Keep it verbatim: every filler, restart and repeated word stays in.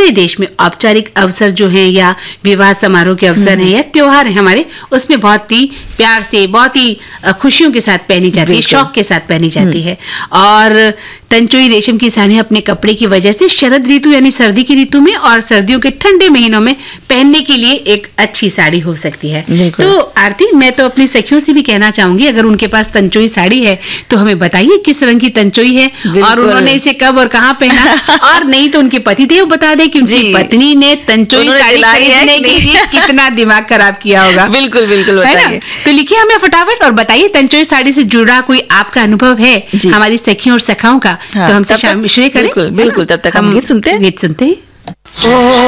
पूरे देश में औपचारिक अवसर जो है या विवाह समारोह के अवसर हैं या त्योहार है हमारे, उसमें बहुत ही प्यार से, बहुत ही खुशियों के साथ पहनी जाती है, शौक के साथ पहनी जाती है। और तंचोई रेशम की साड़ी अपने कपड़े की वजह से शरद ऋतु यानी सर्दी की ऋतु में और सर्दियों के ठंडे महीनों में पहनने के लिए एक अच्छी साड़ी हो सकती है। तो आरती, मैं तो अपनी सखियों से भी कहना चाहूंगी, अगर उनके पास तंचोई साड़ी है तो हमें बताइए किस रंग की तंचोई है और उन्होंने इसे कब और कहाँ पहना, और नहीं तो उनके पतिदेव बता दे कि उनकी पत्नी ने तंचोई साड़ी खरीदने के लिए कितना दिमाग खराब किया होगा। बिल्कुल बिल्कुल बताइए। तो लिखिए हमें फटाफट और बताइए तंचोई साड़ी से जुड़ा कोई आपका अनुभव है हमारी सखियों और सखाओं का, तो हमसे शामिल करें। बिल्कुल बिल्कुल, तब तक हम गीत सुनते हैं गीत सुनते हैं।